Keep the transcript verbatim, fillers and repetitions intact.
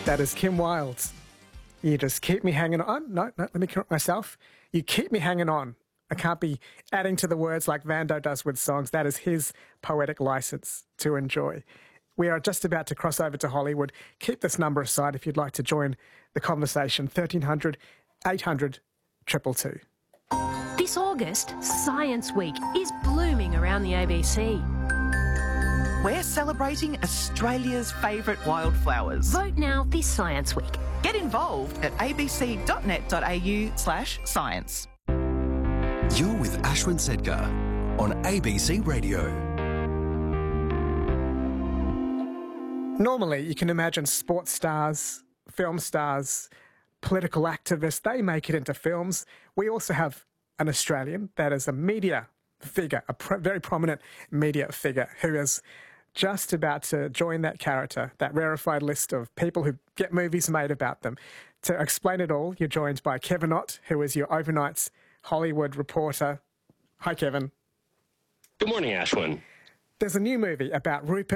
That is Kim Wilde. You just keep me hanging on. No, no, let me correct myself. You keep me hanging on. I can't be adding to the words like Vando does with songs. That is his poetic license to enjoy. We are just about to cross over to Hollywood. Keep this number aside if you'd like to join the conversation. thirteen hundred, eight hundred, two two two. This August, Science Week is blooming around the A B C. We're celebrating Australia's favourite wildflowers. Vote now this Science Week. Get involved at abc.net.au slash science. You're with Ashwin Sedkar on A B C Radio. Normally, you can imagine sports stars, film stars, political activists, they make it into films. We also have an Australian that is a media figure, a pro- very prominent media figure who is just about to join that character, that rarefied list of people who get movies made about them. To explain it all, you're joined by Kevin Ott, who is your overnight's Hollywood reporter. Hi, Kevin. Good morning, Ashwin. There's a new movie about Rupert